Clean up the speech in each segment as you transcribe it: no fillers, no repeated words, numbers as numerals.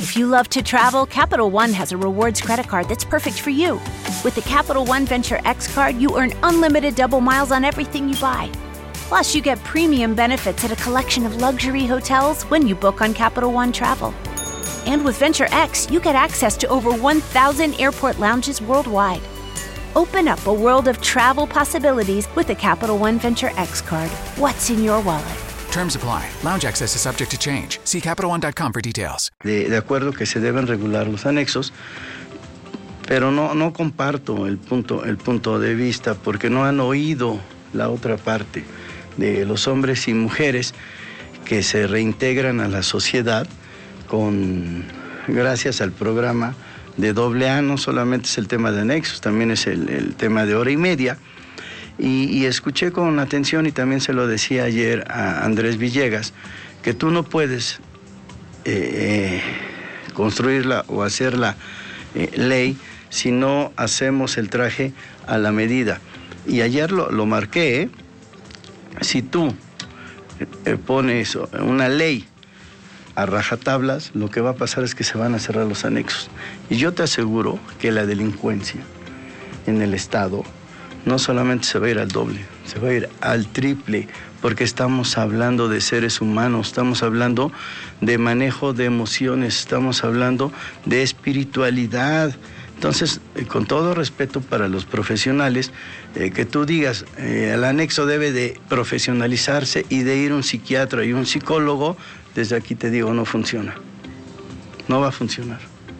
If you love to travel, Capital One has a rewards credit card that's perfect for you. With the Capital One Venture X card, you earn unlimited double miles on everything you buy. Plus, you get premium benefits at a collection of luxury hotels when you book on Capital One Travel. And with Venture X, you get access to over 1,000 airport lounges worldwide. Open up a world of travel possibilities with the Capital One Venture X card. What's in your wallet? Terms apply. Lounge access is subject to change. See CapitalOne.com for details. De acuerdo que se deben regular los anexos, pero no comparto el punto de vista porque no han oído la otra parte de los hombres y mujeres que se reintegran a la sociedad gracias al programa de AA. No solamente es el tema de anexos, también es el tema de hora y media. Y escuché con atención, y también se lo decía ayer a Andrés Villegas, que tú no puedes construirla o hacerla ley si no hacemos el traje a la medida. Y ayer lo marqué, si tú pones una ley a rajatablas, lo que va a pasar es que se van a cerrar los anexos. Y yo te aseguro que la delincuencia en el Estado no solamente se va a ir al doble, se va a ir al triple, porque estamos hablando de seres humanos, estamos hablando de manejo de emociones, estamos hablando de espiritualidad. Entonces, con todo respeto para los profesionales, que tú digas, el anexo debe de profesionalizarse y de ir un psiquiatra y un psicólogo, desde aquí te digo, no funciona. No va a funcionar.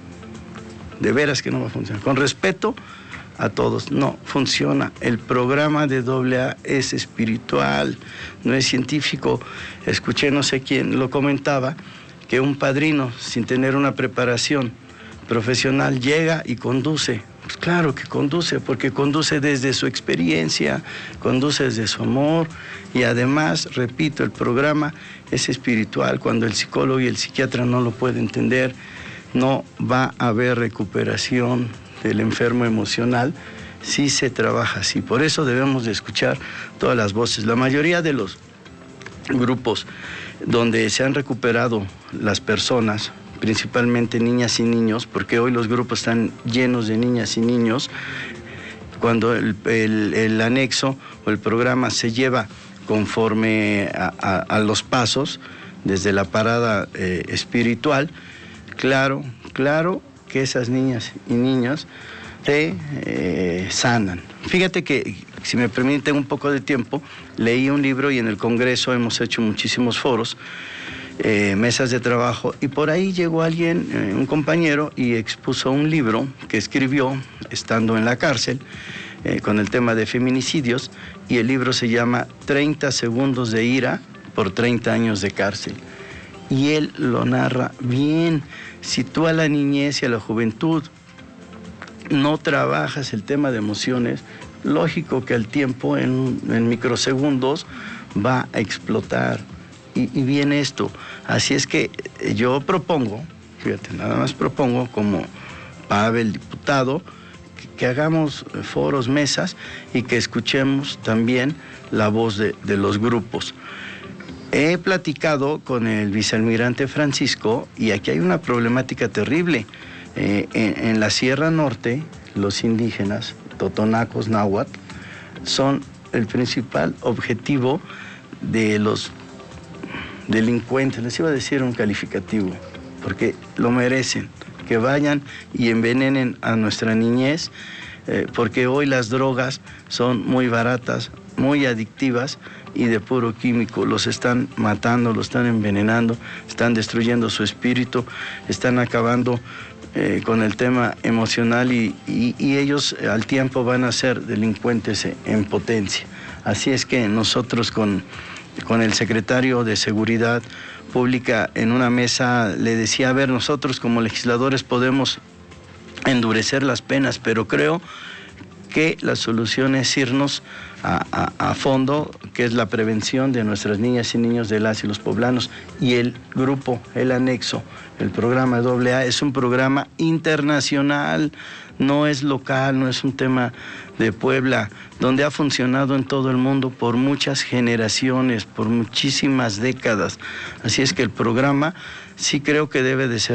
De veras que no va a funcionar. Con respeto a todos, no funciona. El programa de AA es espiritual, no es científico. Escuché, no sé quién lo comentaba, que un padrino, sin tener una preparación profesional, llega y conduce. Pues claro que conduce, porque conduce desde su experiencia, conduce desde su amor, y además, repito, el programa es espiritual. Cuando el psicólogo y el psiquiatra no lo pueden entender, no va a haber recuperación del enfermo emocional si se trabaja así. Por eso debemos de escuchar todas las voces. La mayoría de los grupos donde se han recuperado las personas, principalmente niñas y niños, porque hoy los grupos están llenos de niñas y niños, cuando el anexo o el programa se lleva conforme a los pasos, desde la parada espiritual, claro que esas niñas y niños te sanan. Fíjate que, si me permiten un poco de tiempo, leí un libro y en el Congreso hemos hecho muchísimos foros, mesas de trabajo, y por ahí llegó alguien, un compañero, y expuso un libro que escribió estando en la cárcel con el tema de feminicidios, y el libro se llama 30 segundos de ira por 30 años de cárcel. Y él lo narra bien. Si tú a la niñez y a la juventud no trabajas el tema de emociones, lógico que al tiempo, en microsegundos, va a explotar. Y viene esto. Así es que yo propongo, fíjate, nada más propongo como Pavel, diputado, que hagamos foros, mesas, y que escuchemos también la voz de los grupos. He platicado con el vicealmirante Francisco, y aquí hay una problemática terrible. En la Sierra Norte, los indígenas, totonacos, náhuatl, son el principal objetivo de los delincuentes. Les iba a decir un calificativo, porque lo merecen, que vayan y envenenen a nuestra niñez, porque hoy las drogas son muy baratas, muy adictivas y de puro químico. Los están matando, los están envenenando, están destruyendo su espíritu, están acabando con el tema emocional, y ellos al tiempo van a ser delincuentes en potencia. Así es que nosotros con el secretario de Seguridad Pública en una mesa le decía, a ver, nosotros como legisladores podemos endurecer las penas, pero creo que la solución es irnos a fondo, que es la prevención de nuestras niñas y niños de las y los poblanos. Y el grupo, el anexo, el programa AA es un programa internacional, no es local, no es un tema de Puebla, donde ha funcionado en todo el mundo por muchas generaciones, por muchísimas décadas. Así es que el programa sí creo que debe de ser